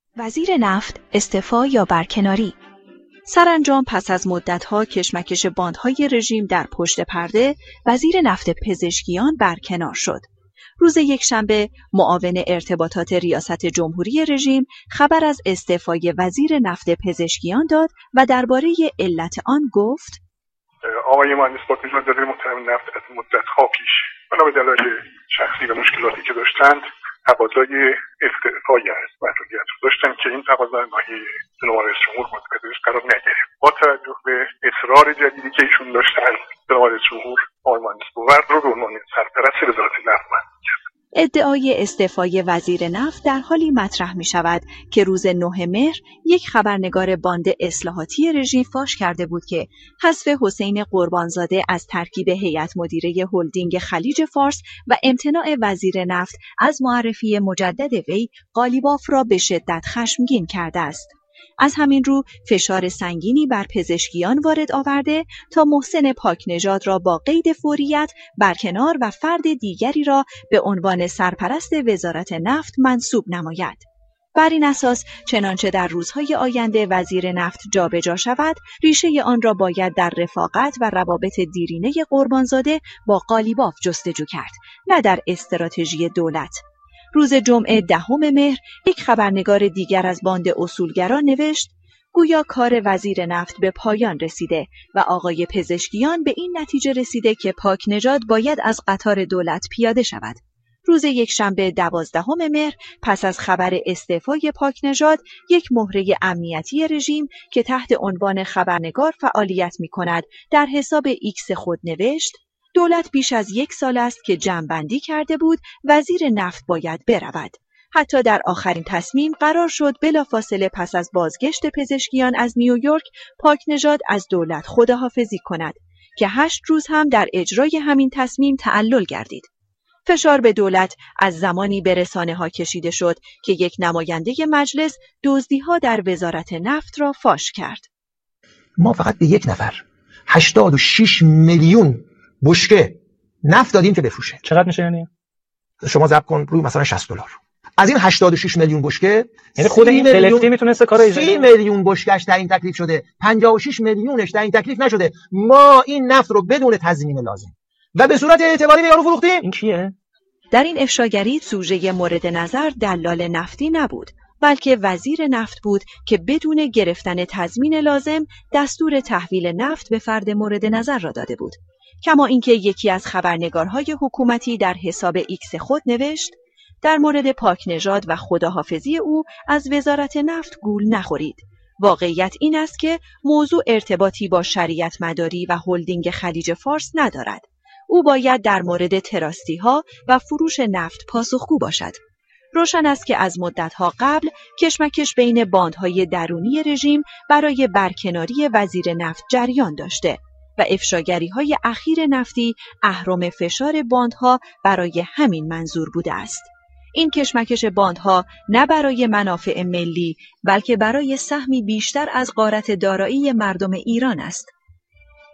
وزیر نفت استعفا یا برکناری. سرانجام پس از مدت‌ها کشمکش باندهای رژیم در پشت پرده، وزیر نفت پزشکیان برکنار شد. روز یکشنبه معاون ارتباطات ریاست جمهوری رژیم خبر از استعفای وزیر نفت پزشکیان داد و درباره علت آن گفت: آقای مهندس پاکنژاد وزیر محترم نفت از مدت‌ها پیش بنا به دلایل شخصی و مشکلاتی که داشتند تقاضای استعفای از مسئولیت رو داشتن که این تقاضا نهایی جناب رئیس جمهور مورد پذیرش قرار نگرفت. با توجه به اصرار جدیدی که ایشون داشتن، جناب رئیس جمهور آقای مهندس بوورد رو به عنوان سرپرست وزارت نفت معین کرد. ادعای استعفای وزیر نفت در حالی مطرح می شود که روز 9 مهر یک خبرنگار باند اصلاحاتی رژیم فاش کرده بود که حذف حسین قربانزاده از ترکیب هیئت مدیره هلدینگ خلیج فارس و امتناع وزیر نفت از معرفی مجدد وی قالیباف را به شدت خشمگین کرده است. از همین رو فشار سنگینی بر پزشکیان وارد آورده تا محسن پاکنژاد را با قید فوریت برکنار و فرد دیگری را به عنوان سرپرست وزارت نفت منصوب نماید. بر این اساس چنانچه در روزهای آینده وزیر نفت جابجا شود، ریشه آن را باید در رفاقت و روابط دیرینه قربانزاده با قالیباف جستجو کرد، نه در استراتژی دولت. روز جمعه 10 مهر یک خبرنگار دیگر از باند اصولگرا نوشت: گویا کار وزیر نفت به پایان رسیده و آقای پزشکیان به این نتیجه رسیده که پاکنژاد باید از قطار دولت پیاده شود. روز یکشنبه 12 مهر پس از خبر استعفای پاکنژاد، یک مهره امنیتی رژیم که تحت عنوان خبرنگار فعالیت می‌کند در حساب ایکس خود نوشت: دولت بیش از 1 سال است که جمع‌بندی کرده بود وزیر نفت باید برود. حتی در آخرین تصمیم قرار شد بلافاصله پس از بازگشت پزشکیان از نیویورک پاکنژاد از دولت خداحافظی کند که 8 روز هم در اجرای همین تصمیم تعلل گردید. فشار به دولت از زمانی به رسانه‌ها کشیده شد که یک نماینده مجلس دزدی‌ها در وزارت نفت را فاش کرد. ما فقط به یک نفر 86 میلیون بشکه نفت دادیم که بفروشه. چقدر میشه یعنی؟ شما ضرب کن روی مثلا $60. از این 86 میلیون بشکه یعنی خود این فلفتی میتونسته کار اجرایی 30 میلیون بشکهش تعیین تکلیف شده، 56 میلیونش تعیین تکلیف نشده. ما این نفت رو بدون تضمین لازم و به صورت اعتباری به یارو فروختیم. این کیه؟ در این افشاگری سوژه مورد نظر دلال نفتی نبود، بلکه وزیر نفت بود که بدون گرفتن تضمین لازم دستور تحویل نفت به فرد مورد نظر را داده بود. کما اینکه یکی از خبرنگارهای حکومتی در حساب ایکس خود نوشت: در مورد پاکنژاد و خداحافظی او از وزارت نفت گول نخورید. واقعیت این است که موضوع ارتباطی با شریعت مداری و هلدینگ خلیج فارس ندارد. او باید در مورد تراستی‌ها و فروش نفت پاسخگو باشد. روشن است که از مدت‌ها قبل کشمکش بین باندهای درونی رژیم برای برکناری وزیر نفت جریان داشته و افشاگری‌های اخیر نفتی اهرم فشار باندها برای همین منظور بوده است. این کشمکش باندها نه برای منافع ملی بلکه برای سهمی بیشتر از غارت دارایی مردم ایران است.